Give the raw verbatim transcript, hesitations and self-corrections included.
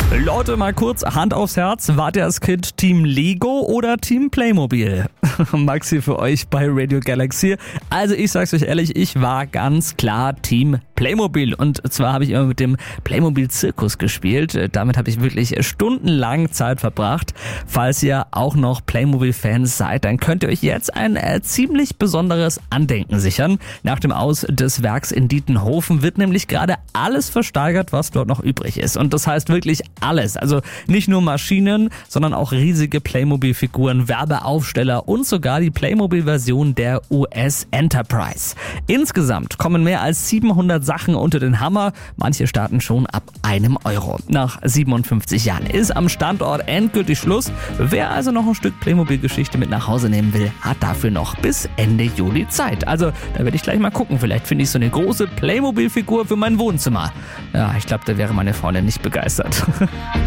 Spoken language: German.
Leute, mal kurz Hand aufs Herz. Wart ihr als Kind Team Lego oder Team Playmobil? Maxi für euch bei Radio Galaxy. Also ich sag's euch ehrlich, ich war ganz klar Team Playmobil. Und zwar habe ich immer mit dem Playmobil-Zirkus gespielt. Damit habe ich wirklich stundenlang Zeit verbracht. Falls ihr auch noch Playmobil-Fans seid, dann könnt ihr euch jetzt ein äh, ziemlich besonderes Andenken sichern. Nach dem Aus des Werks in Dietenhofen wird nämlich gerade alles versteigert, was dort noch übrig ist. Und das heißt wirklich alles. Also nicht nur Maschinen, sondern auch riesige Playmobil-Figuren, Werbeaufsteller und sogar die Playmobil-Version der U S Enterprise. Insgesamt kommen mehr als siebenhundert Sachen unter den Hammer. Manche starten schon ab einem Euro. Nach siebenundfünfzig Jahren ist am Standort endgültig Schluss. Wer also noch ein Stück Playmobil-Geschichte mit nach Hause nehmen will, hat dafür noch bis Ende Juli Zeit. Also da werde ich gleich mal gucken. Vielleicht finde ich so eine große Playmobil-Figur für mein Wohnzimmer. Ja, ich glaube, da wäre meine Freundin nicht begeistert.